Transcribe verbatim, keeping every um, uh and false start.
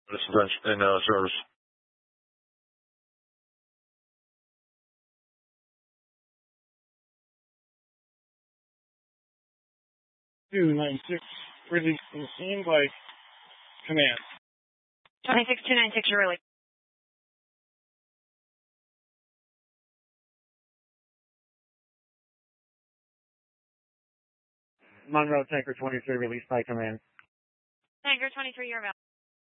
This is in uh, service. two nine six, release from scene by command. twenty-six two nine six, you're released. Monroe Tanker twenty-three, released by command. Tanker twenty-three, you're available.